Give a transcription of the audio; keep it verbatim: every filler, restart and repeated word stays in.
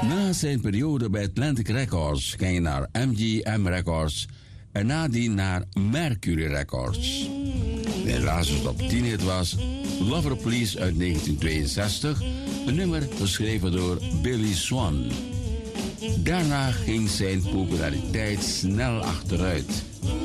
Na zijn periode bij Atlantic Records ging hij naar M G M Records en nadien naar Mercury Records. Zijn laatste top tien hit was Lover Police uit negentien tweeënzestig, een nummer geschreven door Billy Swan. Daarna ging zijn populariteit snel achteruit.